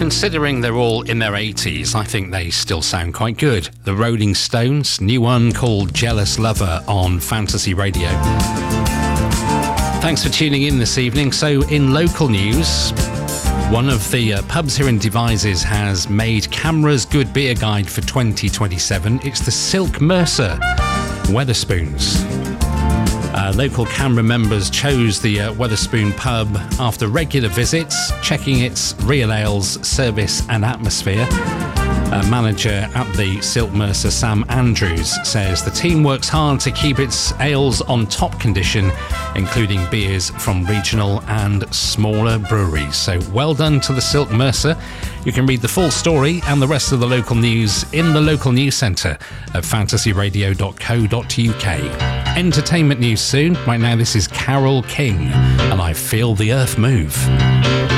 Considering they're all in their 80s, I think they still sound quite good. The Rolling Stones, new one called Jealous Lover on Fantasy Radio. Thanks for tuning in this evening. So in local news, one of the pubs here in Devizes has made CAMRA's Good Beer Guide for 2027. It's the Silk Mercer Wetherspoons. Local CAMRA members chose the Wetherspoon pub after regular visits, checking its real ales, service and atmosphere. Manager at the Silk Mercer, Sam Andrews, says the team works hard to keep its ales on top condition, including beers from regional and smaller breweries. So well done to the Silk Mercer. You can read the full story and the rest of the local news in the local news centre at fantasyradio.co.uk. Entertainment news soon. Right now, this is Carole King and I Feel the Earth Move.